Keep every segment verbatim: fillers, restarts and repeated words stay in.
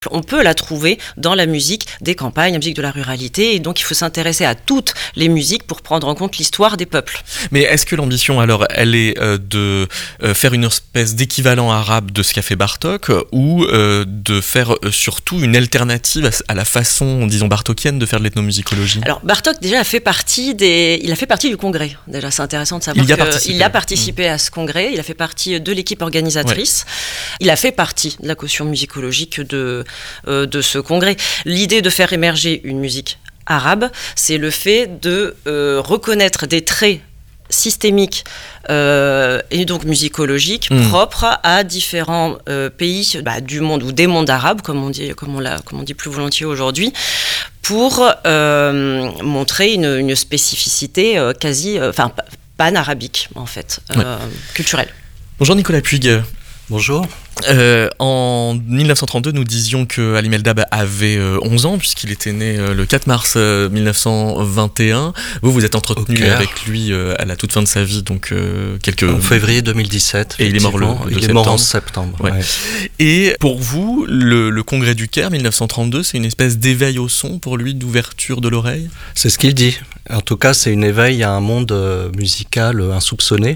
On peut la trouver dans la musique des campagnes, la musique de la ruralité, et donc il faut s'intéresser à toutes les musiques pour prendre en compte l'histoire des peuples. Mais est-ce que l'ambition, alors, elle est euh, de euh, faire une espèce d'équivalent arabe de ce qu'a fait Bartók, ou euh, de faire euh, surtout une alternative à, à la façon, disons, bartokienne de faire de l'ethnomusicologie ? Alors Bartók déjà a fait partie des, il a fait partie du congrès. Déjà, c'est intéressant de savoir il y a qu'il participé. a participé mmh. à ce congrès. Il a fait partie de l'équipe organisatrice. Ouais. Il a fait partie de la caution musicologique de Euh, de ce congrès. L'idée de faire émerger une musique arabe, c'est le fait de euh, reconnaître des traits systémiques euh, et donc musicologiques mmh. propres à différents euh, pays bah, du monde ou des mondes arabes, comme on dit, comme on, l'a, comme on dit plus volontiers aujourd'hui, pour euh, montrer une, une spécificité euh, quasi, enfin euh, pan-arabique en fait, euh, ouais. culturelle. Bonjour Nicolas Puig. Bonjour. Euh, en dix-neuf cent trente-deux, nous disions que Ali Meldab avait euh, onze ans, puisqu'il était né euh, le quatre mars euh, dix-neuf cent vingt et un. Vous, vous êtes entretenu okay. avec lui euh, à la toute fin de sa vie, donc euh, quelques... En février deux mille dix-sept. Et il est mort, le, il est mort en septembre. Ouais. Ouais. Et pour vous, le, le congrès du Caire, dix-neuf cent trente-deux, c'est une espèce d'éveil au son pour lui, d'ouverture de l'oreille ? C'est ce qu'il dit. En tout cas, c'est une éveil à un monde euh, musical euh, insoupçonné.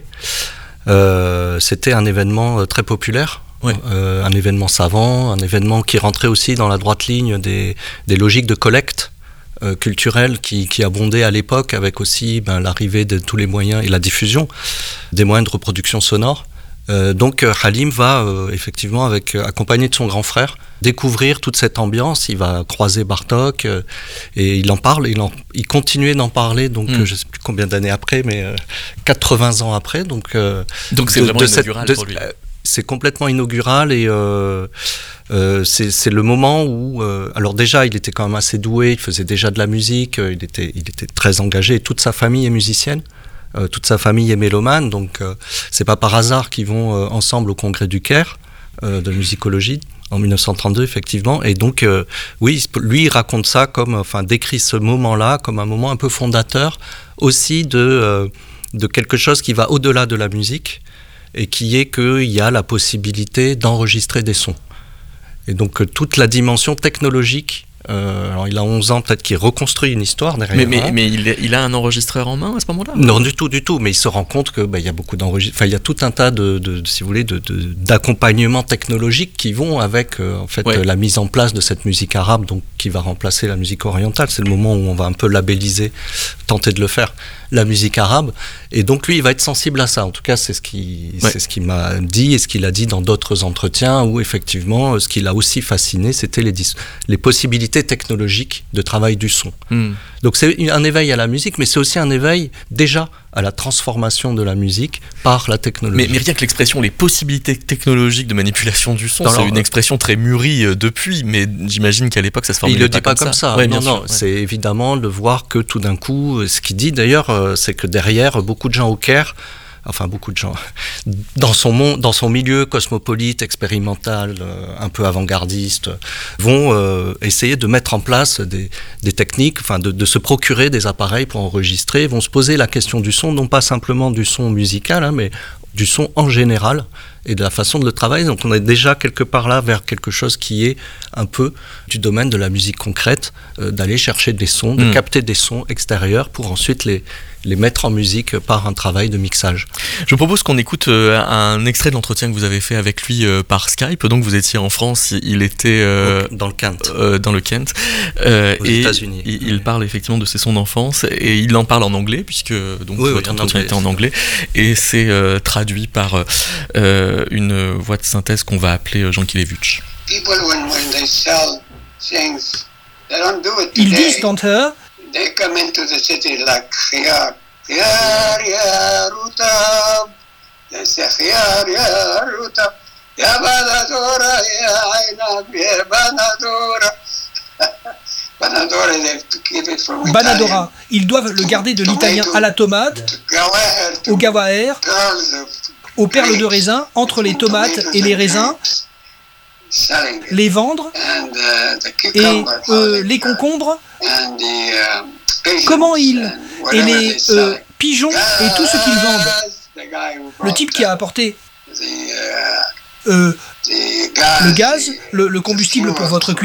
Euh, c'était un événement euh, très populaire. Ouais. Euh, un événement savant, un événement qui rentrait aussi dans la droite ligne des, des logiques de collecte euh, culturelle qui, qui abondaient à l'époque, avec aussi ben, l'arrivée de tous les moyens et la diffusion des moyens de reproduction sonore. Euh, donc euh, Halim va euh, effectivement, avec, euh, accompagné de son grand frère, découvrir toute cette ambiance. Il va croiser Bartók euh, et il en parle, il, en, il continuait d'en parler, donc mm. euh, je ne sais plus combien d'années après, mais euh, quatre-vingts ans après. Donc, euh, donc c'est de, vraiment de inaugural cette, pour lui. Euh, c'est complètement inaugural et euh, euh, c'est, c'est le moment où... Euh, alors déjà, il était quand même assez doué, il faisait déjà de la musique, euh, il, était, il était très engagé, et toute sa famille est musicienne, euh, toute sa famille est mélomane, donc euh, c'est pas par hasard qu'ils vont euh, ensemble au congrès du Caire euh, de musicologie en dix-neuf cent trente-deux, effectivement, et donc euh, oui, lui il raconte ça comme, enfin décrit ce moment-là comme un moment un peu fondateur aussi de, euh, de quelque chose qui va au-delà de la musique, et qui est qu'il y a la possibilité d'enregistrer des sons. Et donc euh, toute la dimension technologique, euh, alors il a onze ans, peut-être qu'il reconstruit une histoire derrière. Mais, mais, mais il, il a un enregistreur en main à ce moment-là ? Non, du tout, du tout, mais il se rend compte que bah, y a beaucoup d'enregistrements, enfin il y a tout un tas de, de, de si vous voulez, de, de, d'accompagnements technologiques qui vont avec euh, en fait, ouais. la mise en place de cette musique arabe, donc qui va remplacer la musique orientale. C'est le moment où on va un peu labelliser, tenter de le faire, la musique arabe, et donc lui il va être sensible à ça. En tout cas c'est ce qui ouais. c'est ce qu'il m'a dit et ce qu'il a dit dans d'autres entretiens où effectivement ce qui l'a aussi fasciné c'était les dis- les possibilités technologiques de travail du son. Mm. Donc c'est un éveil à la musique, mais c'est aussi un éveil déjà à la transformation de la musique par la technologie. Mais, mais rien que l'expression, les possibilités technologiques de manipulation du son, Alors, c'est une expression très mûrie euh, depuis, mais j'imagine qu'à l'époque ça se formulait pas, pas, pas comme ça. ça. ça. Ouais, non, bien non, sûr, ouais. C'est évidemment de voir que tout d'un coup, ce qu'il dit d'ailleurs, euh, c'est que derrière, beaucoup de gens au Caire, enfin beaucoup de gens, dans son, monde, dans son milieu cosmopolite, expérimental, euh, un peu avant-gardiste, vont euh, essayer de mettre en place des, des techniques, enfin de, de se procurer des appareils pour enregistrer, vont se poser la question du son, non pas simplement du son musical, hein, mais du son en général et de la façon de le travailler. Donc on est déjà quelque part là vers quelque chose qui est un peu du domaine de la musique concrète, euh, d'aller chercher des sons, de mmh. capter des sons extérieurs pour ensuite les, les mettre en musique par un travail de mixage. Je vous propose qu'on écoute euh, un extrait de l'entretien que vous avez fait avec lui euh, par Skype. Donc vous étiez en France, il était euh, dans le Kent. Euh, dans le Kent. Euh, Aux et États-Unis. Il, il parle effectivement de ses sons d'enfance et il en parle en anglais puisque donc oui, votre oui, entretien anglais, était en anglais et c'est euh, traduit par euh, une voix de synthèse qu'on va appeler Jean Kilevich. Ils disent entre eux. They come into the city like khiyar, khiyar ya rutab. They say khiyar ya rutab. Ya banadora ya aynab ya banadora. Banadora, they have to keep it from Banadora, ils doivent le garder de l'italien à la tomate, au gawaher, aux perles de raisin, entre les tomates et les raisins, les vendre, et euh, les concombres, comment ils, et les euh, pigeons et tout ce qu'ils vendent. Le type qui a apporté euh, le gaz, le, le combustible pour votre cuisine.